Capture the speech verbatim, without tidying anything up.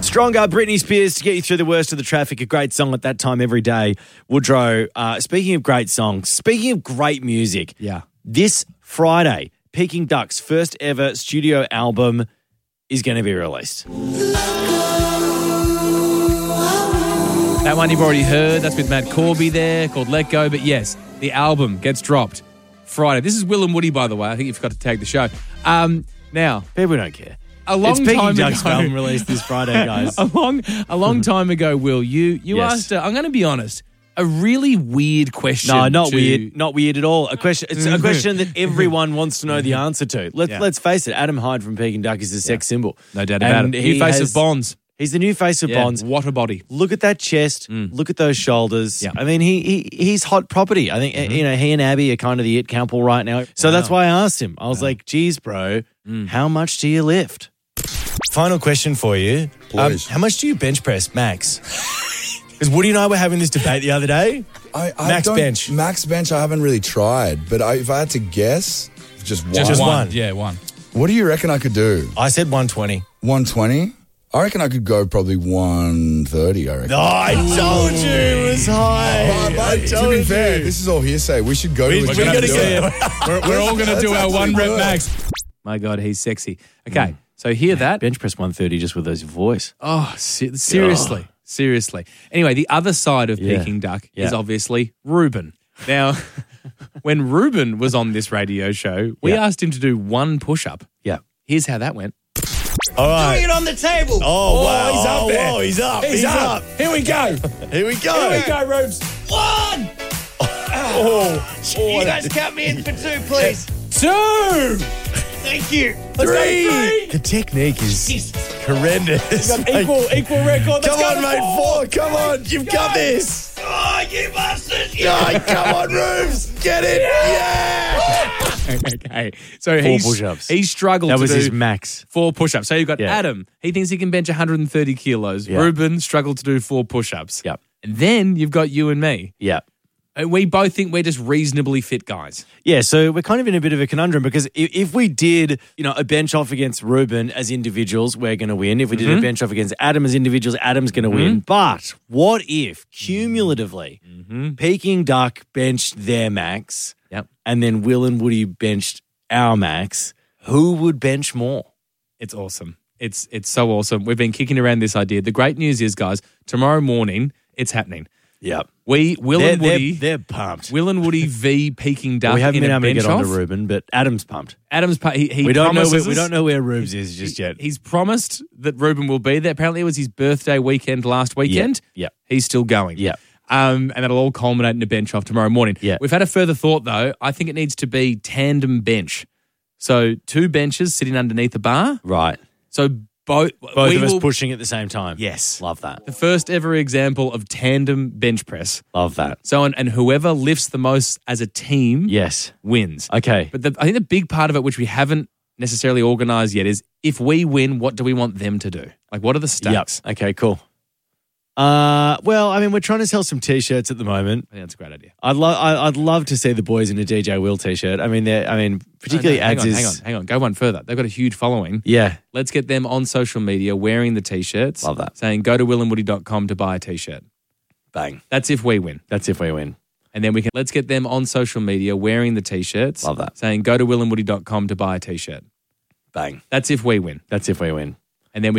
Stronger, Britney Spears to get you through the worst of the traffic. A great song at that time every day. Woodrow, uh, speaking of great songs, speaking of great music, Yeah. this Friday, Peking Duck's first ever studio album is going to be released. That one you've already heard. That's with Matt Corby there, called Let Go. But yes, the album gets dropped Friday. This is Will and Woody, by the way. I think you forgot to tag the show. Um, now, People don't care. a long it's Peking time Duck's ago, album released this Friday, guys. a long, a long time ago, Will, you you Yes. asked. Uh, I'm going to be honest. A really weird question. No, not to- weird. Not weird at all. A question. It's a question that everyone wants to know the answer to. Let's Yeah. let's face it. Adam Hyde from Peking Duck is a sex symbol. No doubt about And it. he New face has- of Bonds. He's the new face of Yeah, Bonds. what a body. Look at that chest. Look at those shoulders. Yeah. I mean, he, he he's hot property. I think you know he and Abby are kind of the it couple right now. So that's why I asked him. I was like, "Geez, bro, how much do you lift?" Final question for you. Um, Please. how much do you bench press, Max? Because Woody and I were having this debate the other day. I, I Max don't- bench. Max bench, I haven't really tried, but I, if I had to guess, just one. Just one. Yeah, one. What do you reckon I could do? I said one twenty. one twenty? I reckon I could go probably one thirty, I reckon. Oh, I told you it was high. But- but I to told be you. fair, this is all hearsay. We should go We- to a we're gym gonna and do get it. We're, we're all going to Let's do our actually one rep work. max. My God, he's sexy. Okay, so hear that. Bench press one thirty just with those voice. Oh, se- seriously, seriously. Anyway, the other side of Yeah. Peking Duck Yeah. is obviously Ruben. Now, when Ruben was on this radio show, we Yeah. asked him to do one push-up. Yeah. Here's how that went. All right. Doing it on the table. Oh, wow. he's up Oh, there. whoa, he's up. He's, up. Here we go. Here we go. Here we go, Rubes. One. Oh, You guys count me in for two, please. Two. Thank you. Let's go three. The technique is Jesus. horrendous. Equal, equal record. Let's Come go on, to mate. four. Four. Come on. You've got this. Oh, you bastards. Oh, come on, Rubes. Get it. Yeah. Okay, so he push-ups. he struggled That to was do his max. four push-ups. So you've got Yeah. Adam. He thinks he can bench one hundred thirty kilos. Yeah. Ruben struggled to do four push-ups. Yep. And then you've got you and me. Yeah. And we both think we're just reasonably fit guys. Yeah, so we're kind of in a bit of a conundrum because if, if we did, you know, a bench off against Ruben as individuals, we're going to win. If we did a bench off against Adam as individuals, Adam's going to win. But what if cumulatively Peking Duck benched their max Yep. and then Will and Woody benched our max? Who would bench more? It's awesome. It's it's so awesome. We've been kicking around this idea. The great news is, guys, tomorrow morning it's happening. Yep. We Will They're, and Woody, they're, they're pumped. Will and Woody v Peking Duck. we haven't in been a able to bench get on to off. Ruben, but Adam's pumped. Adam's pa- he, he We don't know where, promises we us- don't know where Rubes is just yet. He's promised that Ruben will be there. Apparently, it was his birthday weekend last weekend. Yeah. He's still going. Yeah. Um, and that'll all culminate in a bench off tomorrow morning. Yeah. We've had a further thought, though. I think it needs to be tandem bench. So two benches sitting underneath a bar. Right. So both, Both we of us will- pushing at the same time. Yes. Love that. The first ever example of tandem bench press. Love that. So, and, and whoever lifts the most as a team Yes. wins. Okay. But the, I think the big part of it, which we haven't necessarily organised yet, is if we win, what do we want them to do? Like, what are the stakes? Yep. Okay, cool. Uh, well, I mean, we're trying to sell some T-shirts at the moment. I think that's a great idea. I'd love, I'd love to see the boys in a D J Will T-shirt. I mean, they're, I mean, particularly No, no, Ads hang on, is, hang on, hang on. Go one further. They've got a huge following. yeah, Let's get them on social media wearing the T-shirts. Love that. Saying, go to will and woody dot com to buy a T-shirt. bang. That's if we win. That's if we win. And then we can, let's get them on social media wearing the T-shirts. Love that. Saying, go to will and woody dot com to buy a T-shirt. Bang. That's if we win. That's if we win. And then we